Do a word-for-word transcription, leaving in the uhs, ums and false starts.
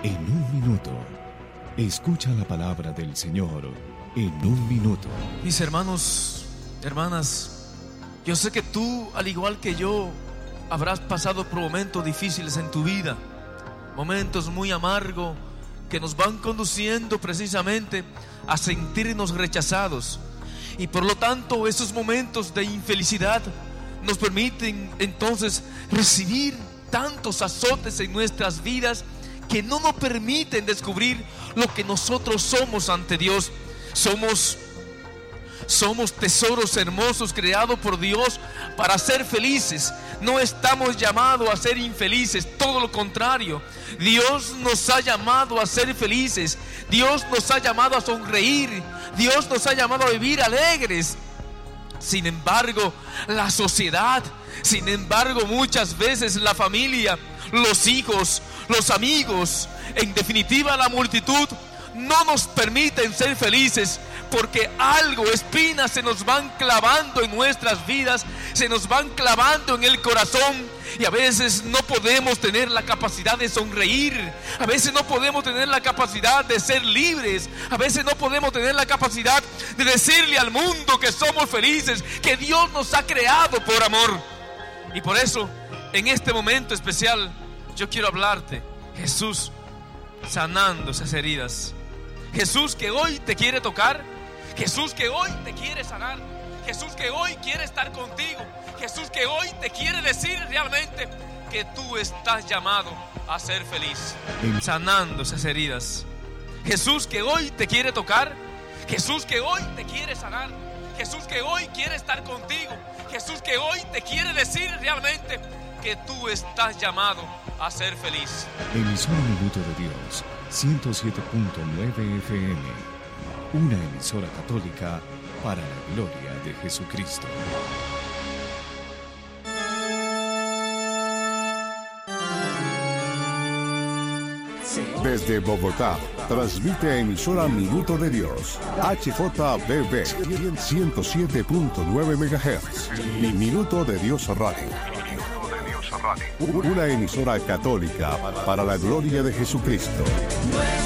En un minuto, escucha la palabra del Señor en un minuto. Mis hermanos, hermanas, yo sé que tú, al igual que yo, habrás pasado por momentos difíciles en tu vida, momentos muy amargos que nos van conduciendo precisamente a sentirnos rechazados. Y por lo tanto, esos momentos de infelicidad nos permiten entonces recibir tantos azotes en nuestras vidas que no nos permiten descubrir lo que nosotros somos ante Dios. Somos, somos tesoros hermosos creados por Dios para ser felices. No estamos llamados a ser infelices, todo lo contrario. Dios nos ha llamado a ser felices. Dios nos ha llamado a sonreír. Dios nos ha llamado a vivir alegres. Sin embargo, la sociedad, sin embargo, muchas veces la familia, los hijos, los amigos, en definitiva la multitud, no nos permiten ser felices, porque algo, espinas se nos van clavando en nuestras vidas, se nos van clavando en el corazón, y a veces no podemos tener la capacidad de sonreír, a veces no podemos tener la capacidad de ser libres, a veces no podemos tener la capacidad de decirle al mundo que somos felices, que Dios nos ha creado por amor. Y por eso, en este momento especial, yo quiero hablarte, Jesús sanando esas heridas. Jesús que hoy te quiere tocar, Jesús que hoy te quiere sanar, Jesús que hoy quiere estar contigo, Jesús que hoy te quiere decir realmente que tú estás llamado a ser feliz, sanando esas heridas. Jesús que hoy te quiere tocar, Jesús que hoy te quiere sanar, Jesús que hoy quiere estar contigo, Jesús que hoy te quiere decir realmente que tú estás llamado a ser feliz. Emisora Minuto de Dios, ciento siete punto nueve F M, una emisora católica para la gloria de Jesucristo. Desde Bogotá, transmite emisora Minuto de Dios, H J B B, ciento siete punto nueve megahertz, y Minuto de Dios Radio. Una emisora católica para la gloria de Jesucristo.